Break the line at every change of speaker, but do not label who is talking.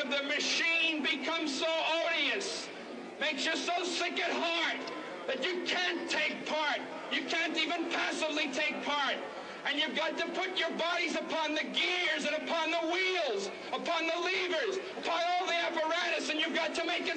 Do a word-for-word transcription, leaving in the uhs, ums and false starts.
of the machine becomes so odious, makes you so sick at heart that you can't take part. You can't even passively take part. And you've got to put your bodies upon the gears and upon the wheels, upon the levers, upon all the apparatus, and you've got to make it